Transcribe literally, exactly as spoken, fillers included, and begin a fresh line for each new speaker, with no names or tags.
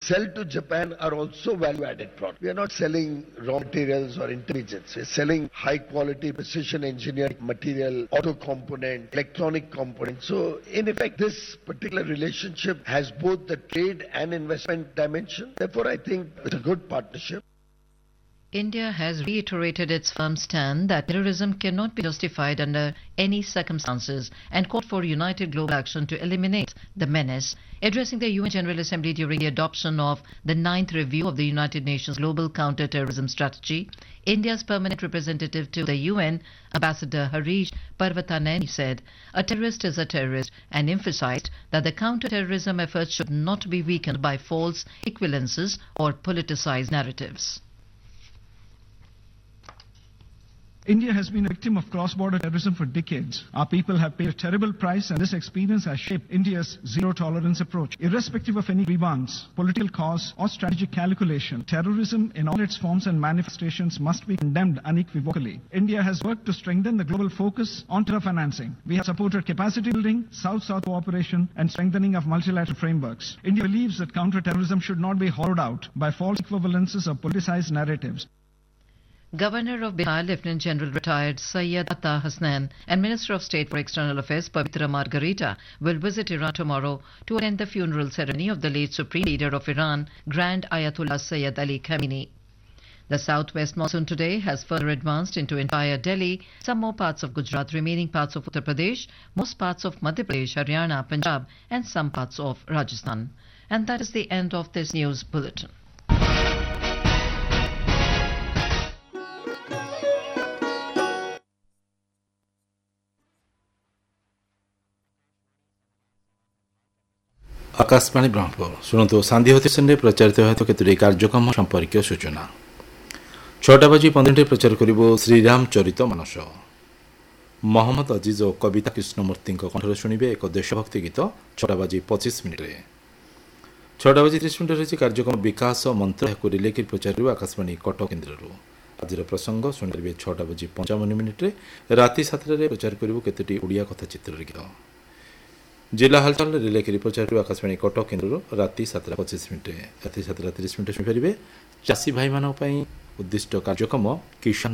sell to Japan are also value-added products. We are not selling raw materials or intermediates. We are selling high-quality precision engineered material, auto component, electronic component. So, in effect, this particular relationship has both the trade and investment dimension. Therefore, I think it's a good partnership.
India has reiterated its firm stand that terrorism cannot be justified under any circumstances and called for united global action to eliminate the menace. Addressing the U N General Assembly during the adoption of the ninth review of the United Nations Global Counter-Terrorism Strategy, India's permanent representative to the U N, Ambassador Harish Parvataneni, said, "A terrorist is a terrorist," and emphasized that the counter-terrorism efforts should not be weakened by false equivalences or politicized narratives.
India has been a victim of cross-border terrorism for decades. Our people have paid a terrible price, and this experience has shaped India's zero-tolerance approach. Irrespective of any grievance, political cause, or strategic calculation, terrorism in all its forms and manifestations must be condemned unequivocally. India has worked to strengthen the global focus on terror financing. We have supported capacity building, South-South cooperation, and strengthening of multilateral frameworks. India believes that counter-terrorism should not be hollowed out by false equivalences or politicized narratives.
Governor of Bihar, Lieutenant General retired Syed Atta Hasnan, and Minister of State for External Affairs Pavitra Margarita will visit Iran tomorrow to attend the funeral ceremony of the late Supreme Leader of Iran, Grand Ayatollah Sayyid Ali Khamenei. The southwest monsoon today has further advanced into entire Delhi, some more parts of Gujarat, remaining parts of Uttar Pradesh, most parts of Madhya Pradesh, Haryana, Punjab, and some parts of Rajasthan. And that is the end of this news bulletin.
Akashvani Brahmapur शुणु सांधी होते प्रचारित होता केतोटी कार्यक्रम संपर्क सूचना छटा बजी पंद्रह प्रचार करिबो श्रीराम चरित मानस मोहम्मद अजीज और कविता कृष्णमूर्ति कंठर शुणिबे एक देशभक्ति गीत छटा बजी पच्चीस मिनिट छटा बजी तीस मिनिट रही कार्यक्रम विकास मंत्र को रिले कर प्रचार आकाशवाणी कटक केन्द्र आज प्रसंग शुणिबे छटा बजी पंचावन मिनिट राति सातटारे प्रचार करिबो केतोटी ओडिया कथा चित्र गीत जिला हालचाल रिले कर प्रचार आकाशवाणी कटक केन्द्र राति सातटा पच्चीस मिनिट राति सातटा तीस मिनिट शुणिपारे चाषी भाई मान उद्दिष्ट कार्यक्रम किसान